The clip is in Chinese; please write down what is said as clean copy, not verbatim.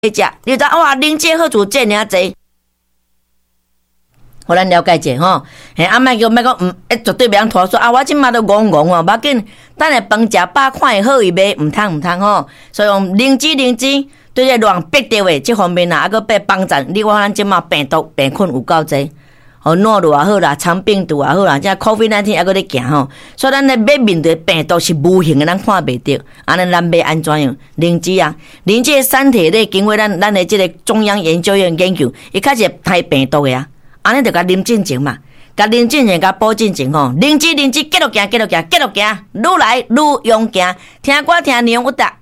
食，你知哇，灵芝好处这尔济。互咱了解者吼，嘿，莫叫绝对袂当拖说啊！我即马都戆哦，无要紧，等下饭食饱看会好伊卖，毋通吼。所以用灵芝对这乱逼掉的这方面啊，还佫被帮助。你看咱即马病毒病菌有够济，诺如也好啦，肠病毒也好啦，这 COVID-19 还佫咧行吼。所以咱咧要面对病毒是无形的，咱看袂着，安尼咱要安怎样？灵芝啊，灵芝产体咧，经过咱的这个中央研究院研究，伊较是杀病毒的啊。安尼就甲啉进前嘛，甲啉进前甲补进前吼，灵芝继续行，愈来愈勇行，听歌听内容有达。